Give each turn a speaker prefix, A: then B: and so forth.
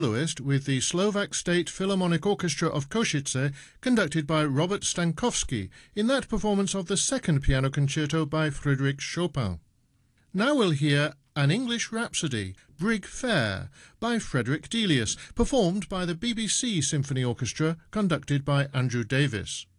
A: soloist with the Slovak State Philharmonic Orchestra of Košice, conducted by Robert Stankovsky in that performance of the second piano concerto by Frédéric Chopin. Now we'll hear An English Rhapsody, Brig Fair, by Frederick Delius, performed by the BBC Symphony Orchestra, conducted by Andrew Davis.